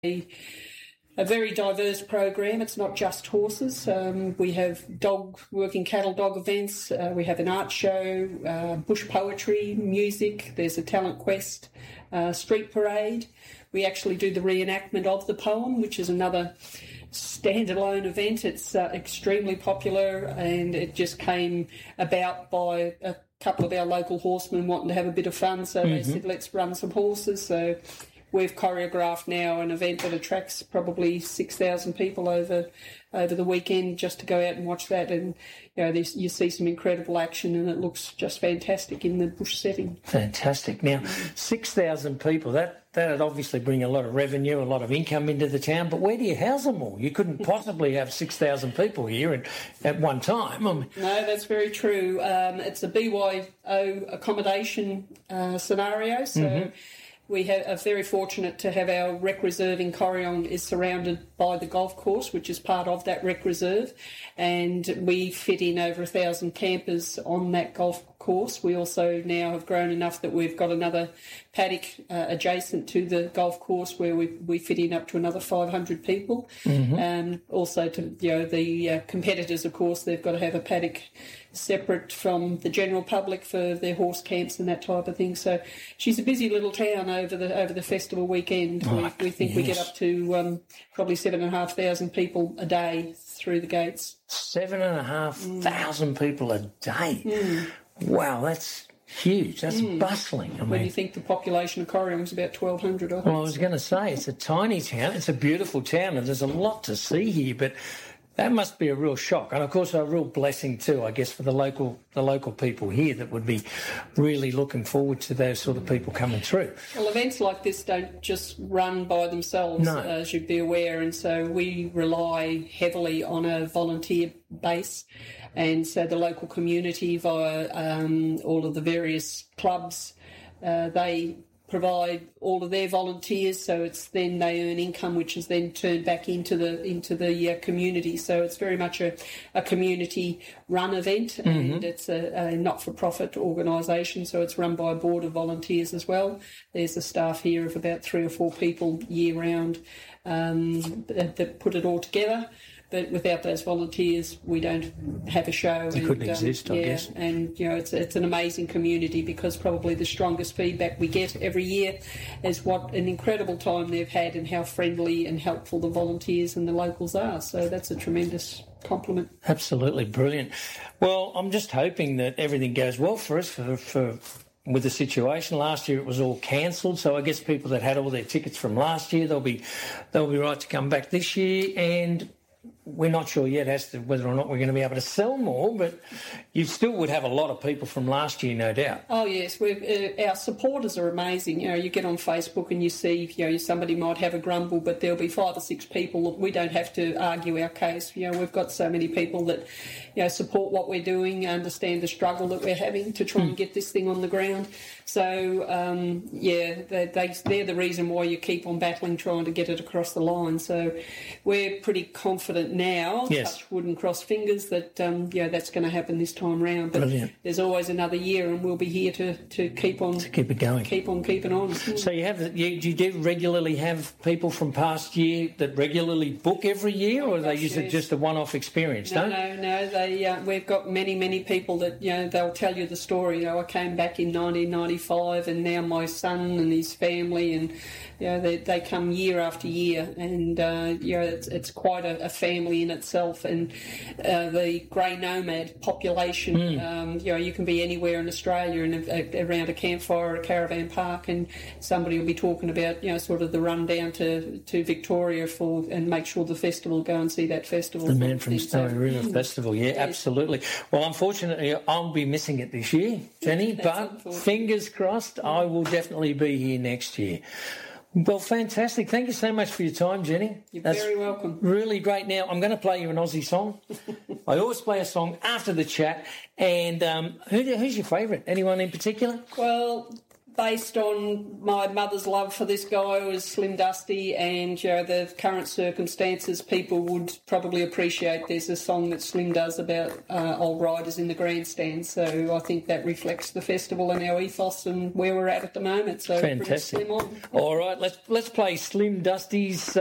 a very diverse program. It's not just horses. We have working cattle dog events. We have an art show, bush poetry, music. There's a talent quest, street parade. We actually do the reenactment of the poem, which is another standalone event. It's extremely popular, and it just came about by a couple of our local horsemen wanting to have a bit of fun, so they said, let's run some horses. So we've choreographed now an event that attracts probably 6,000 people over the weekend just to go out and watch that. And you see some incredible action, and it looks just fantastic in the bush setting. Fantastic. Now, 6,000 people, that'd obviously bring a lot of revenue, a lot of income into the town, but where do you house them all? You couldn't possibly have 6,000 people here at one time. No, that's very true. It's a BYO accommodation scenario, so we are very fortunate to have our rec reserve in Corryong is surrounded by the golf course, which is part of that rec reserve, and we fit in over 1,000 campers on that golf course. We also now have grown enough that we've got another paddock adjacent to the golf course where we fit in up to another 500 people. Also, to the competitors, of course, they've got to have a paddock separate from the general public for their horse camps and that type of thing. So she's a busy little town over the festival weekend. We think we get up to probably 7,500 people a day through the gates. 7,500 people a day. Wow, that's huge. That's bustling. When you think the population of Corryong is about 1,200, I think. Well, I was going to say, it's a tiny town. It's a beautiful town, and there's a lot to see here, but that must be a real shock, and of course a real blessing too, I guess, for the local people here that would be really looking forward to those sort of people coming through. Well, events like this don't just run by themselves, as you'd be aware, and so we rely heavily on a volunteer base, and so the local community via all of the various clubs, they provide all of their volunteers, so it's then they earn income, which is then turned back into the community. So it's very much a community-run event, and it's a not-for-profit organisation, so it's run by a board of volunteers as well. There's a staff here of about 3 or 4 people year-round that put it all together. But without those volunteers, we don't have a show. It couldn't exist, I guess. And, it's an amazing community, because probably the strongest feedback we get every year is what an incredible time they've had and how friendly and helpful the volunteers and the locals are. So that's a tremendous compliment. Absolutely brilliant. Well, I'm just hoping that everything goes well for us with the situation. Last year it was all cancelled, so I guess people that had all their tickets from last year, they'll be right to come back this year, and we're not sure yet as to whether or not we're going to be able to sell more, but you still would have a lot of people from last year, no doubt. Oh, yes. Our supporters are amazing. You get on Facebook and you see, somebody might have a grumble, but there'll be 5 or 6 people. We don't have to argue our case. We've got so many people that, support what we're doing, understand the struggle that we're having to try and get this thing on the ground. So, they're the reason why you keep on battling, trying to get it across the line. So we're pretty confident now, touch wood and cross fingers, that that's going to happen this time round. But brilliant. There's always another year, and we'll be here to keep on, to keep it going, keep on keeping on. So you do regularly have people from past year that regularly book every year, or they use it just a one-off experience? No. We've got many people that they'll tell you the story. I came back in 1995, and now my son and his family, and they come year after year, and it's quite a family in itself. And the grey nomad population, you can be anywhere in Australia and around a campfire or a caravan park, and somebody will be talking about sort of the run down to Victoria and make sure the festival, go and see that festival. The Man from Snowy River Festival, absolutely. Well, unfortunately, I'll be missing it this year, Jenny, but fingers crossed, I will definitely be here next year. Well, fantastic. Thank you so much for your time, Jenny. You're very welcome. Really great. Now, I'm going to play you an Aussie song. I always play a song after the chat. And who's your favourite? Anyone in particular? Well, based on my mother's love for this guy who was Slim Dusty, and the current circumstances, people would probably appreciate there's a song that Slim does about old riders in the grandstand. So I think that reflects the festival and our ethos and where we're at the moment. So fantastic. Slim on. All right, let's play Slim Dusty's